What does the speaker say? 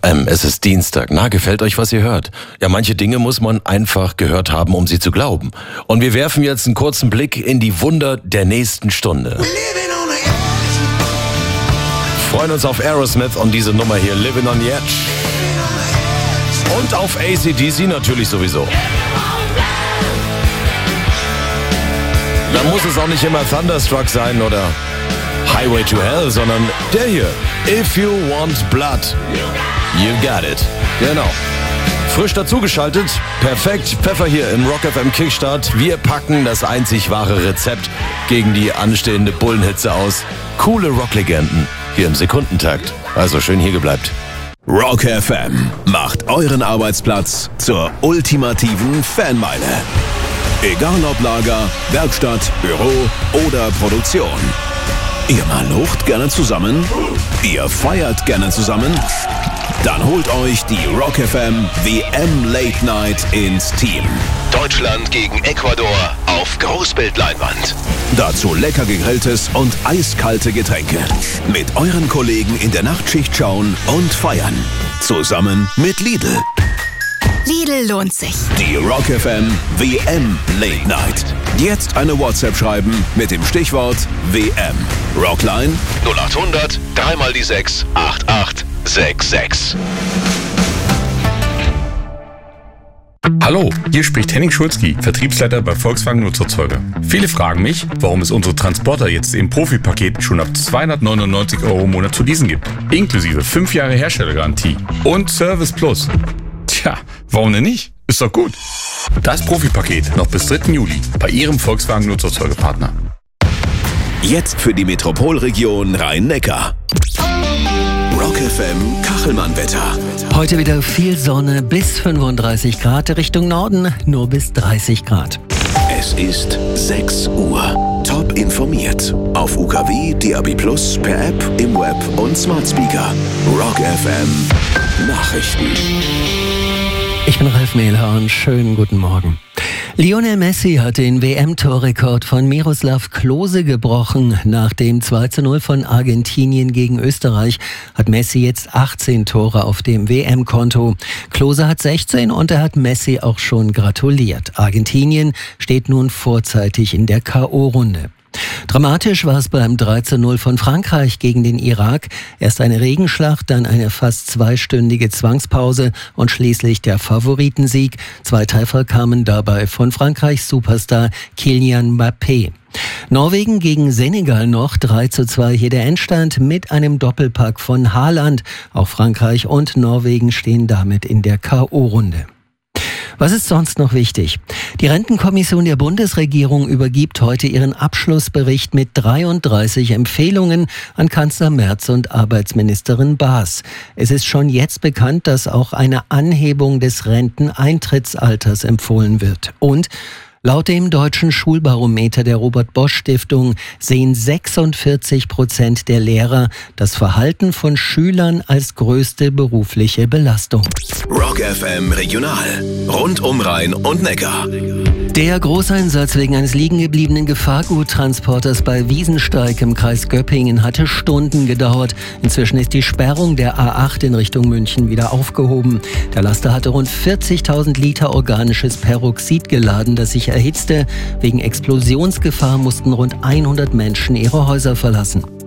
FM, es ist Dienstag. Na, gefällt euch, was ihr hört? Ja, manche Dinge muss man einfach gehört haben, um sie zu glauben. Und wir werfen jetzt einen kurzen Blick in die Wunder der nächsten Stunde. Freuen uns auf Aerosmith und diese Nummer hier, Living on the Edge. Und auf AC/DC natürlich sowieso. Da muss es auch nicht immer Thunderstruck sein oder Highway to Hell, sondern der hier. If you want blood, you got it. Genau. Frisch dazugeschaltet, perfekt, Pfeffer hier im Rock FM Kickstart. Wir packen das einzig wahre Rezept gegen die anstehende Bullenhitze aus. Coole Rocklegenden hier im Sekundentakt. Also schön hier gebleibt. Rock FM macht euren Arbeitsplatz zur ultimativen Fanmeile. Egal ob Lager, Werkstatt, Büro oder Produktion. Ihr malocht gerne zusammen? Ihr feiert gerne zusammen? Dann holt euch die Rock FM WM Late Night ins Team. Deutschland gegen Ecuador auf Großbildleinwand. Dazu lecker gegrilltes und eiskalte Getränke. Mit euren Kollegen in der Nachtschicht schauen und feiern. Zusammen mit Lidl. Lidl lohnt sich. Die Rock FM WM Late Night. Jetzt eine WhatsApp schreiben mit dem Stichwort WM. Rockline 0800 3 die 6 8866. Hallo, hier spricht Henning Schulzki, Vertriebsleiter bei Volkswagen Nutzerzeuger. Viele fragen mich, warum es unsere Transporter jetzt im Profipaket schon ab 299 € im Monat zu leasen gibt. Inklusive 5 Jahre Herstellergarantie und Service Plus. Tja, warum denn nicht? Ist doch gut. Das Profipaket noch bis 3. Juli bei Ihrem Volkswagen Nutzerzeugerpartner. Jetzt für die Metropolregion Rhein-Neckar. Rock FM Kachelmann-Wetter. Heute wieder viel Sonne bis 35 Grad, Richtung Norden nur bis 30 Grad. Es ist 6 Uhr. Top informiert. Auf UKW, DAB+, per App, im Web und Smart Speaker. Rock FM Nachrichten. Ich bin Ralf Mehlhorn, schönen guten Morgen. Lionel Messi hat den WM-Torrekord von Miroslav Klose gebrochen. Nach dem 2:0 von Argentinien gegen Österreich hat Messi jetzt 18 Tore auf dem WM-Konto. Klose hat 16 und er hat Messi auch schon gratuliert. Argentinien steht nun vorzeitig in der K.O.-Runde. Dramatisch war es beim 3:0 von Frankreich gegen den Irak. Erst eine Regenschlacht, dann eine fast 2-stündige Zwangspause und schließlich der Favoritensieg. 2 Treffer kamen dabei von Frankreichs Superstar Kylian Mbappé. Norwegen gegen Senegal noch 3:2 hier der Endstand mit einem Doppelpack von Haaland. Auch Frankreich und Norwegen stehen damit in der K.O.-Runde. Was ist sonst noch wichtig? Die Rentenkommission der Bundesregierung übergibt heute ihren Abschlussbericht mit 33 Empfehlungen an Kanzler Merz und Arbeitsministerin Baas. Es ist schon jetzt bekannt, dass auch eine Anhebung des Renteneintrittsalters empfohlen wird. Und laut dem Deutschen Schulbarometer der Robert-Bosch-Stiftung sehen 46% der Lehrer das Verhalten von Schülern als größte berufliche Belastung. Rock FM Regional. Rund um Rhein und Neckar. Der Großeinsatz wegen eines liegengebliebenen Gefahrguttransporters bei Wiesensteig im Kreis Göppingen hatte Stunden gedauert. Inzwischen ist die Sperrung der A8 in Richtung München wieder aufgehoben. Der Laster hatte rund 40.000 Liter organisches Peroxid geladen, das sich erhitzte. Wegen Explosionsgefahr mussten rund 100 Menschen ihre Häuser verlassen.